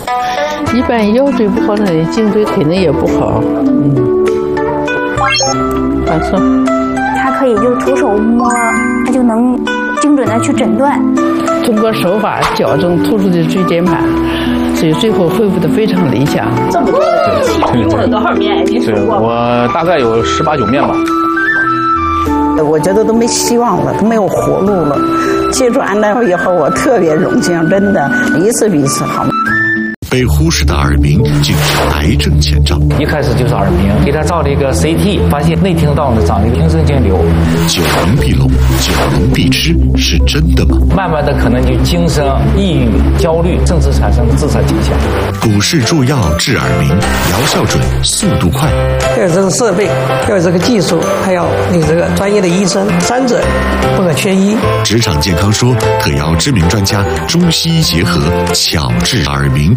一般腰椎不好的人，颈椎肯定也不好。放松。 它可以就徒手摸，它就能精准的去诊断。 通过手法矫正突出的椎间盘，所以最后恢复的非常理想。 这么多的机器，用了多少面？您数过吗？ 我大概有18、19面吧。 我觉得都没希望了，都没有活路了。接触安大夫以后，我特别荣幸，真的，一次比一次好。 被忽视的耳鸣竟是癌症前兆。 一开始就是耳鸣，给他照了一个 CT， 发现内听道呢长了一个听神经瘤。 久能必聋，久能必痴，是真的吗？ 慢慢的可能就精神、抑郁、焦虑，甚至产生自杀倾向。 股市助药治耳鸣，疗效准，速度快。 要有这个设备，要有这个技术，还要有这个专业的医生，三者不可缺一。 职场健康说特邀知名专家，中西医结合，巧治耳鸣。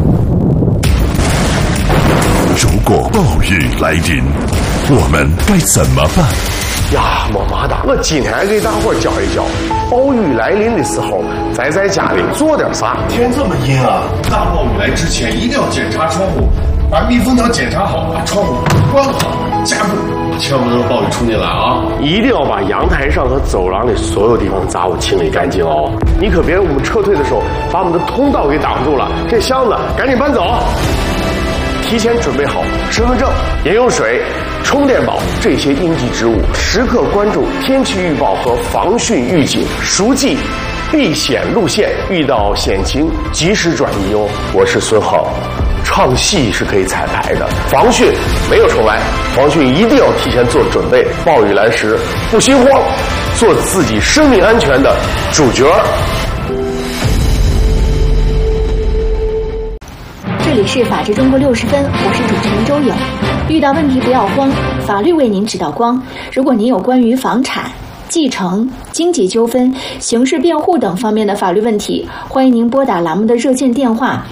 如果暴雨来临，我们该怎么办？ 呀，么么哒！我今天给大伙教一教，暴雨来临的时候，在家里做点啥。 天这么阴啊，大暴雨来之前一定要检查窗户，把密封条检查好，把窗户关好，加固，千万不能让暴雨冲进来啊！ 一定要把阳台上和走廊里所有地方的杂物清理干净哦。你可别我们撤退的时候把我们的通道给挡住了。这箱子赶紧搬走。提前准备好身份证、饮用水、充电宝这些应急之物，时刻关注天气预报和防汛预警，熟记避险路线，遇到险情及时转移哦。我是孙浩，唱戏是可以彩排的，防汛没有重来，防汛一定要提前做准备，暴雨来时不心慌，做自己生命安全的主角。 这里是法治中国60分，我是主持人周颖。遇到问题不要慌，法律为您指导光。如果您有关于房产、继承、经济纠纷、刑事辩护等方面的法律问题，欢迎您拨打栏目的热线电话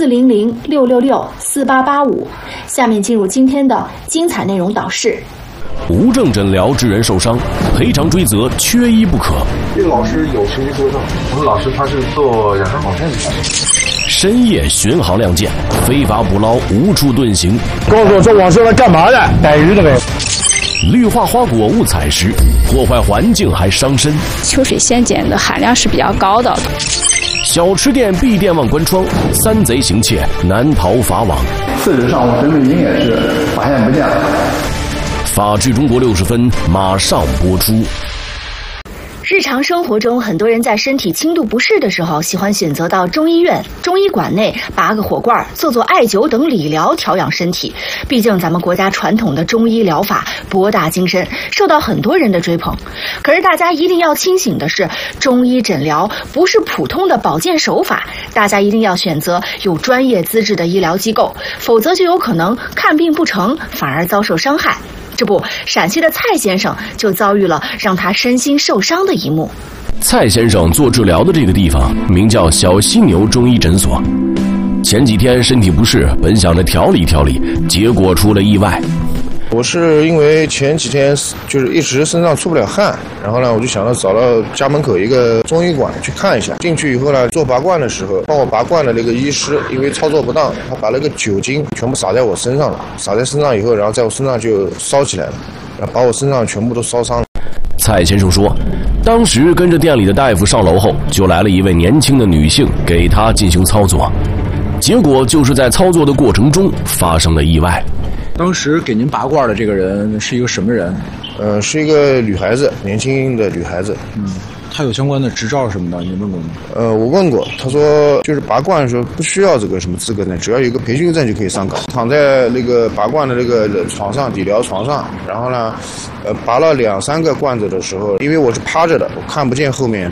400-666-4885。下面进入今天的精彩内容导视。 无证诊疗致人受伤，赔偿追责缺一不可。 这个老师有学习作证，我们老师他是做养生保健的。 深夜巡航亮剑，非法捕捞无处遁形。 告诉我这网是来干嘛的？逮鱼的呗。 绿化花果误采食，破坏环境还伤身。 秋水仙碱的含量是比较高的。 小吃店闭店忘关窗，三贼行窃难逃法网。 4日上午神水晶也是发现不见了。 法治中国60分马上播出。 日常生活中，很多人在身体轻度不适的时候，喜欢选择到中医院、中医馆内拔个火罐、做艾灸等理疗调养身体。毕竟咱们国家传统的中医疗法博大精深，受到很多人的追捧。可是大家一定要清醒的是，中医诊疗不是普通的保健手法，大家一定要选择有专业资质的医疗机构，否则就有可能看病不成，反而遭受伤害。这不，陕西的蔡先生就遭遇了让他身心受伤的一幕。 蔡先生做治疗的这个地方名叫小犀牛中医诊所。前几天身体不适，本想着调理调理，结果出了意外。 我是因为前几天就是一直身上出不了汗，然后呢，我就想到找到家门口一个中医馆去看一下。进去以后呢，做拔罐的时候，帮我拔罐的那个医师，因为操作不当，他把那个酒精全部洒在我身上了。洒在身上以后，然后在我身上就烧起来了，然后把我身上全部都烧伤了。 蔡先生说，当时跟着店里的大夫上楼后，就来了一位年轻的女性给他进行操作，结果就是在操作的过程中发生了意外。 当时给您拔罐的这个人是一个什么人？ 是一个女孩子，年轻的女孩子。 她有相关的执照什么的，你问过吗？ 我问过，她说就是拔罐的时候不需要这个什么资格证，只要有一个培训证就可以上岗。躺在那个拔罐的那个床上，理疗床上，然后呢，拔了2、3个罐子的时候，因为我是趴着的，我看不见后面。